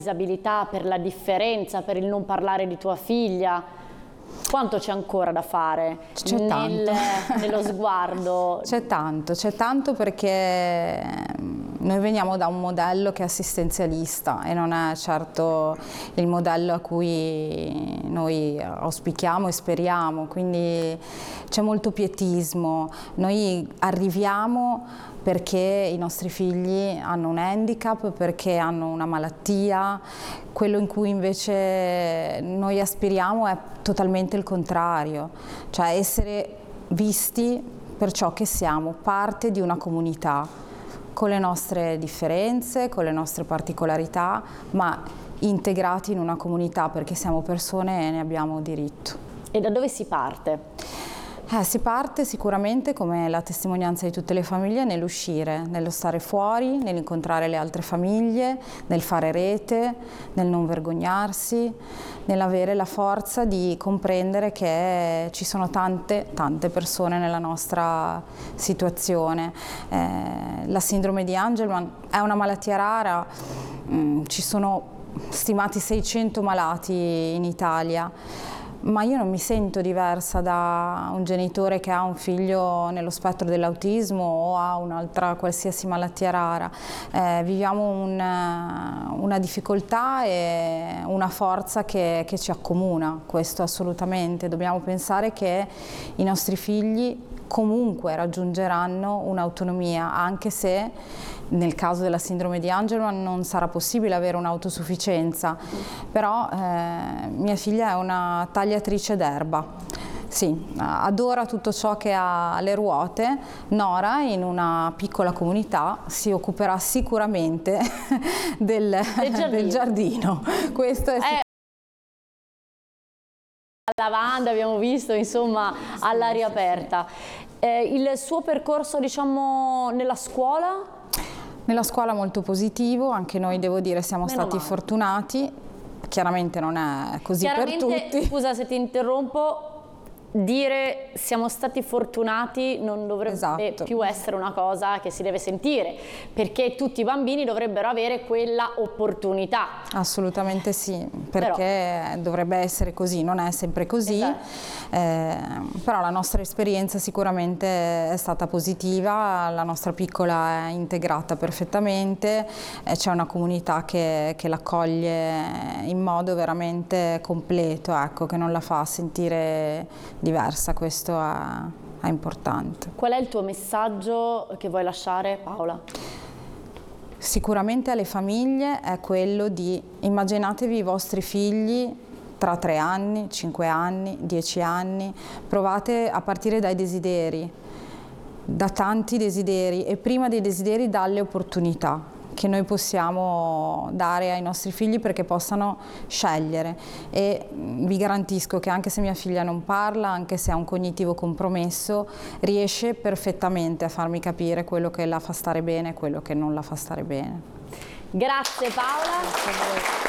disabilità, per la differenza, per il non parlare di tua figlia. Quanto c'è ancora da fare nello sguardo? C'è tanto perché noi veniamo da un modello che è assistenzialista e non è certo il modello a cui noi auspichiamo e speriamo, quindi c'è molto pietismo. Noi arriviamo perché i nostri figli hanno un handicap, perché hanno una malattia. Quello in cui invece noi aspiriamo è totalmente il contrario, cioè essere visti per ciò che siamo, parte di una comunità, con le nostre differenze, con le nostre particolarità, ma integrati in una comunità perché siamo persone e ne abbiamo diritto. E da dove si parte? Si parte sicuramente, come la testimonianza di tutte le famiglie, nell'uscire, nello stare fuori, nell'incontrare le altre famiglie, nel fare rete, nel non vergognarsi, nell'avere la forza di comprendere che ci sono tante persone nella nostra situazione. La sindrome di Angelman è una malattia rara, ci sono stimati 600 malati in Italia. Ma io non mi sento diversa da un genitore che ha un figlio nello spettro dell'autismo o ha un'altra qualsiasi malattia rara. Viviamo una difficoltà e una forza che ci accomuna, questo assolutamente. Dobbiamo pensare che i nostri figli comunque raggiungeranno un'autonomia, anche se nel caso della sindrome di Angelman non sarà possibile avere un'autosufficienza, però mia figlia è una tagliatrice d'erba. Sì, adora tutto ciò che ha le ruote. Nora, in una piccola comunità, si occuperà sicuramente del giardino. Questo è lavanda, abbiamo visto, insomma, all'aria aperta. Il suo percorso, diciamo, nella scuola? Nella scuola molto positivo, anche noi devo dire siamo stati fortunati, chiaramente non è così per tutti. Scusa se ti interrompo, dire siamo stati fortunati non dovrebbe più essere una cosa che si deve sentire, perché tutti i bambini dovrebbero avere quella opportunità. Assolutamente sì, perché dovrebbe essere così, non è sempre così, però la nostra esperienza sicuramente è stata positiva, la nostra piccola è integrata perfettamente, c'è una comunità che l'accoglie in modo veramente completo, ecco, che non la fa sentire diversa, questo è importante. Qual è il tuo messaggio che vuoi lasciare, Paola? Sicuramente alle famiglie è quello di immaginatevi i vostri figli tra 3 anni, 5 anni, 10 anni, provate a partire dai desideri, da tanti desideri e prima dei desideri dalle opportunità che noi possiamo dare ai nostri figli perché possano scegliere, e vi garantisco che anche se mia figlia non parla, anche se ha un cognitivo compromesso, riesce perfettamente a farmi capire quello che la fa stare bene e quello che non la fa stare bene. Grazie Paola. Grazie a voi.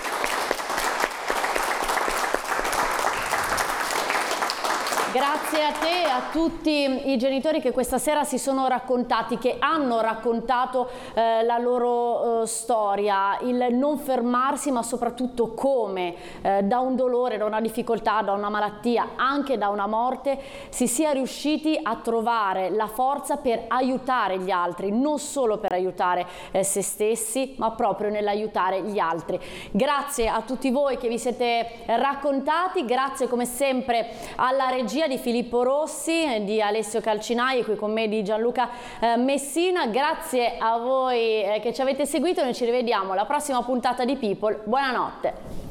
Grazie a te e a tutti i genitori che questa sera si sono raccontati, che hanno raccontato la loro storia, il non fermarsi, ma soprattutto come da un dolore, da una difficoltà, da una malattia, anche da una morte, si sia riusciti a trovare la forza per aiutare gli altri, non solo per aiutare se stessi, ma proprio nell'aiutare gli altri. Grazie a tutti voi che vi siete raccontati, grazie come sempre alla regia di Filippo Rossi, di Alessio Calcinai e qui con me di Gianluca Messina. Grazie a voi che ci avete seguito, noi ci rivediamo alla prossima puntata di People. Buonanotte.